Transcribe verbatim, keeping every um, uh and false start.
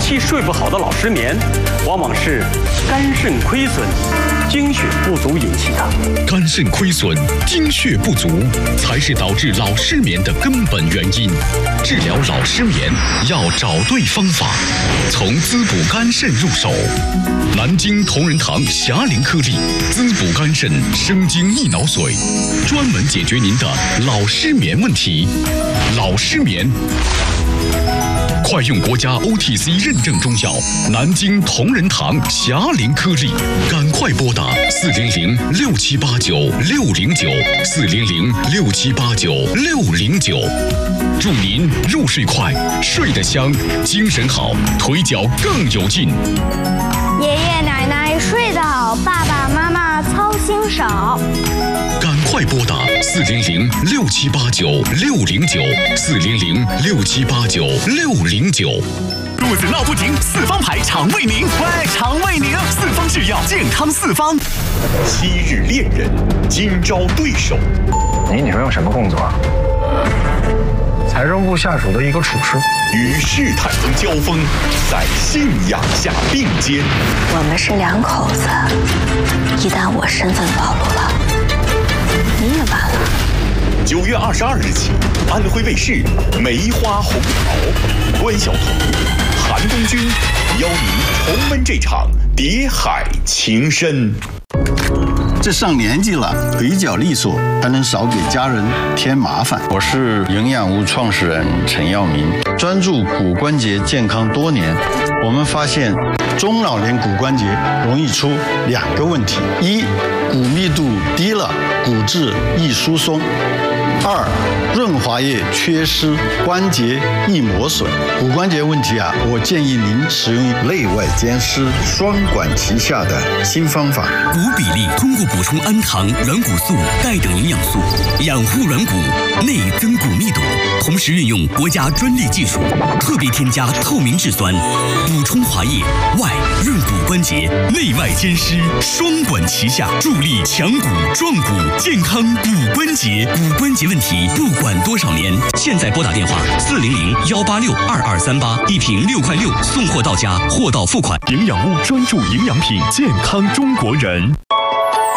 期睡不好的老失眠，往往是肝肾亏损、精血不足引起的。 肝肾亏损、精血不足才是导致老失眠的根本原因。治疗老失眠要找对方法，从滋补肝肾入手。南京同仁堂霞龄颗粒滋补肝肾生津益脑髓，专门解决您的老失眠问题。老失眠，快用国家 O T C 认证中药南京同仁堂霞龄颗粒，赶快拨打四零零六七八九六零九四零零六七八九六零九，祝您入睡快，睡得香，精神好，腿脚更有劲。 爷爷奶奶睡得好，爸爸妈妈操心少。 赶快拨打四零零六七八九六零九四零零六七八九六零九。 肚子闹不停，四方牌肠胃宁，喂，肠胃宁，四方制药，健康四方。 昔日恋人，今朝对手。 你女朋友什么工作啊？财政部下属的一个厨师。 与试探中交锋，在信仰下并肩。 我们是两口子，一旦我身份暴露了，你也完了。 九月二十二日起，安徽卫视《梅花红桃》，关晓彤、韩东君邀您重温这场谍海情深。 这上年纪了，腿脚利索，还能少给家人添麻烦。 我是营养屋创始人陈耀明，专注骨关节健康多年。我们发现， 中老年骨关节容易出两个问题：一，骨密度低了，骨质易疏松；二，润滑液缺失，关节易磨损。骨关节问题啊，我建议您使用内外兼施、双管齐下的新方法。 骨比例通过补充氨糖、软骨素、钙等营养素，养护软骨，内增骨密度，同时运用国家专利技术，特别添加透明质酸，补充滑液，外润骨关节，内外兼施，双管齐下，助力强骨壮骨，健康骨关节。骨关节问题不管多少年，现在拨打电话四零零幺八六二二三八，一瓶六块六，送货到家，货到付款。 营养屋专注营养品，健康中国人。